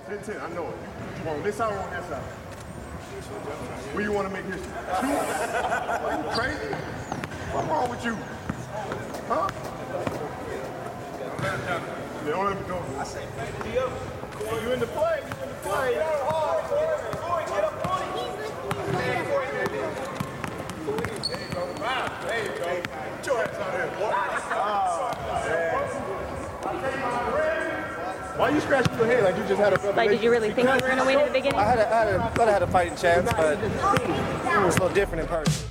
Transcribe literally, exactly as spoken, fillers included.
ten ten, I know it. You on this side or on that side? Where you want to make history? Two? Are you crazy? What's wrong with you? Huh? They don't let me go. I say, you in the play, you in the play. There you go. There you go. Get your ass out here, boy. Why are you scratching your head like you just had a revelation? Like, did you really think you were going to win in the beginning? I had a, I had a, thought I had a fighting chance, but it was a little different in person.